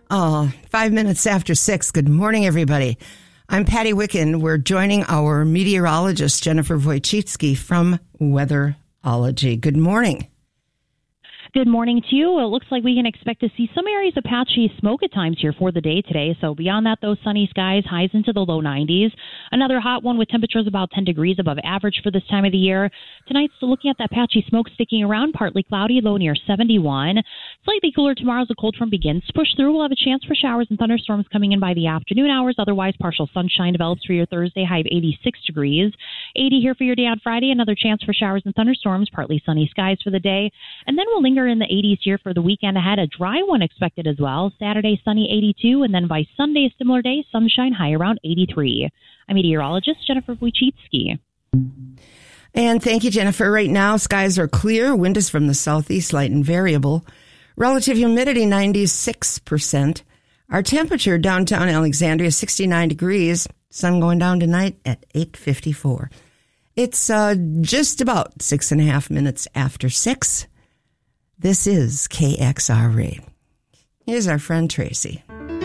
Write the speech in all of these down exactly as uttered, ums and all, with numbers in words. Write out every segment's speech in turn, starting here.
Oh, five minutes after six. Good morning, everybody. I'm Patty Wicken. We're joining our meteorologist, Jennifer Wojcicki from Weatherology. Good morning. Good morning to you. It looks like we can expect to see some areas of patchy smoke at times here for the day today. So beyond that, those sunny skies, highs into the low nineties. Another hot one with temperatures about ten degrees above average for this time of the year. Tonight, still looking at that patchy smoke sticking around, partly cloudy, low near seventy-one. Slightly cooler tomorrow as the cold front begins to push through. We'll have a chance for showers and thunderstorms coming in by the afternoon hours. Otherwise, partial sunshine develops for your Thursday, high of eighty-six degrees. eighty here for your day on Friday. Another chance for showers and thunderstorms, partly sunny skies for the day. And then we'll linger in the eighties here for the weekend ahead. A dry one expected as well. Saturday, sunny, eighty-two. And then by Sunday, a similar day, sunshine, high around eighty-three. I'm meteorologist Jennifer Wojcicki. And thank you, Jennifer. Right now, skies are clear. Wind is from the southeast, light and variable. Relative humidity, ninety-six percent. Our temperature downtown Alexandria, sixty-nine degrees. Sun going down tonight at eight fifty-four. It's uh, just about six and a half minutes after six. This is K X R A. Here's our friend Tracy.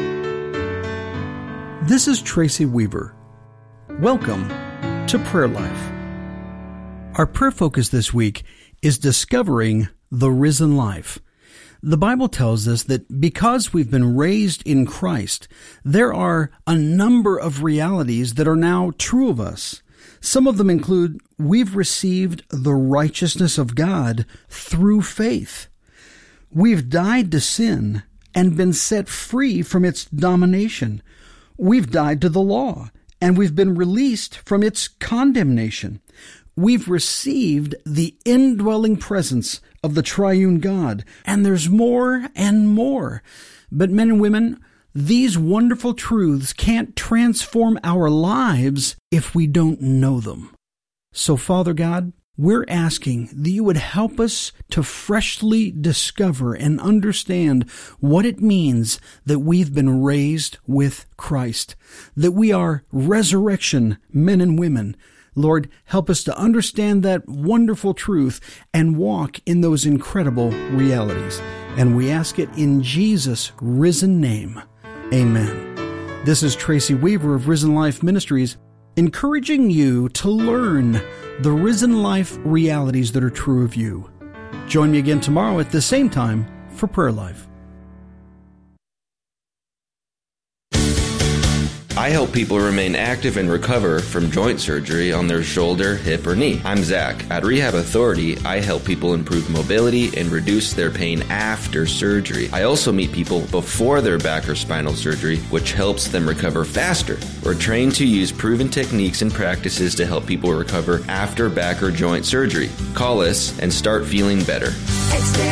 This is Tracy Weaver. Welcome to Prayer Life. Our prayer focus this week is discovering the risen life. The Bible tells us that because we've been raised in Christ, there are a number of realities that are now true of us. Some of them include we've received the righteousness of God through faith. We've died to sin and been set free from its domination. We've died to the law and we've been released from its condemnation. We've received the indwelling presence of the triune God, and there's more and more. But men and women, these wonderful truths can't transform our lives if we don't know them. So, Father God, we're asking that you would help us to freshly discover and understand what it means that we've been raised with Christ, that we are resurrection men and women. Lord, help us to understand that wonderful truth and walk in those incredible realities. And we ask it in Jesus' risen name. Amen. This is Tracy Weaver of Risen Life Ministries, encouraging you to learn the risen life realities that are true of you. Join me again tomorrow at the same time for Prayer Life. I help people remain active and recover from joint surgery on their shoulder, hip, or knee. I'm Zach. At Rehab Authority, I help people improve mobility and reduce their pain after surgery. I also meet people before their back or spinal surgery, which helps them recover faster. We're trained to use proven techniques and practices to help people recover after back or joint surgery. Call us and start feeling better.